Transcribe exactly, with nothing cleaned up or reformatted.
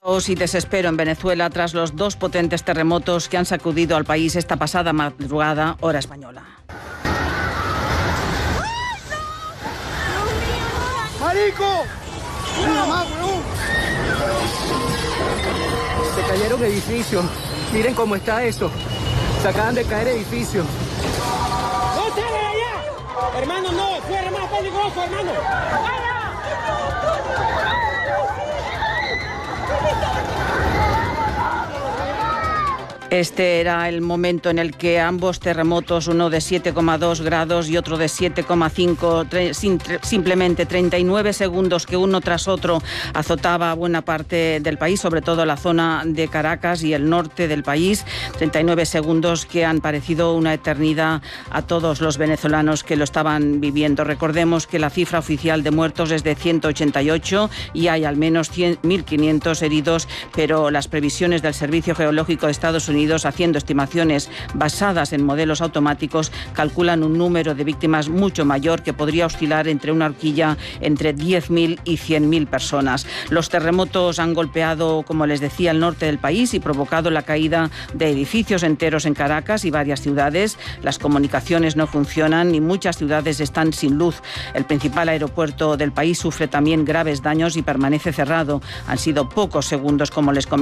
Y desespero en Venezuela tras los dos potentes terremotos que han sacudido al país esta pasada madrugada, hora española. ¡Marico! Se cayeron edificios. Miren cómo está eso. Se acaban de caer edificios. ¡No sale de allá! Hermano, no, fuera más peligroso, hermano. Este era el momento en el que ambos terremotos, uno de siete coma dos grados y otro de siete coma cinco, simplemente treinta y nueve segundos que uno tras otro azotaba buena parte del país, sobre todo la zona de Caracas y el norte del país. treinta y nueve segundos que han parecido una eternidad a todos los venezolanos que lo estaban viviendo. Recordemos que la cifra oficial de muertos es de ciento ochenta y ocho y hay al menos mil quinientos heridos, pero las previsiones del Servicio Geológico de Estados Unidos, haciendo estimaciones basadas en modelos automáticos, calculan un número de víctimas mucho mayor, que podría oscilar entre una horquilla entre diez mil y cien mil personas. Los terremotos han golpeado, como les decía, el norte del país y provocado la caída de edificios enteros en Caracas y varias ciudades. Las comunicaciones no funcionan y muchas ciudades están sin luz. El principal aeropuerto del país sufre también graves daños y permanece cerrado. Han sido pocos segundos, como les comenté,